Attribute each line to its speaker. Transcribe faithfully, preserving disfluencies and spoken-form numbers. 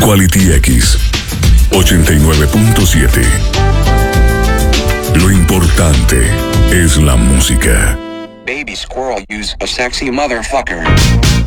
Speaker 1: Quality X ochenta y nueve punto siete. Lo importante es la música.
Speaker 2: Baby squirrel, use a sexy motherfucker.